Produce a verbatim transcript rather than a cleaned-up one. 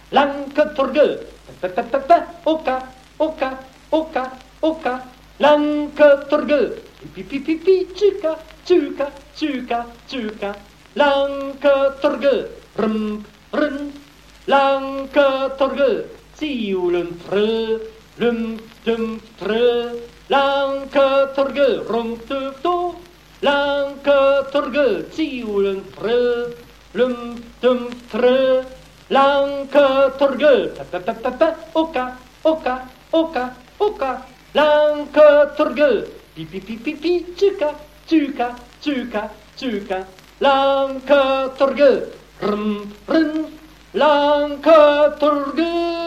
Lanketorge, oka, oka, oka, oka, Lanketorge, pi pi pi pi, tjuka, tjuka, tjuka, tjuka, Lanketorge, rum, rum, Lanketorge, ziulen frö, lum, dum, frö, Lanketorge, rum, tu, tu, Lanketorge, ziulen frö, lum, dum, frö, Lanketorge, pa pa pa pa, oka, oka, oka, oka, Lanketorge, pi pi pi pi pi, tjuka, tjuka, tjuka, tjuka, Lanketorge, rum, rum, Lanketorge.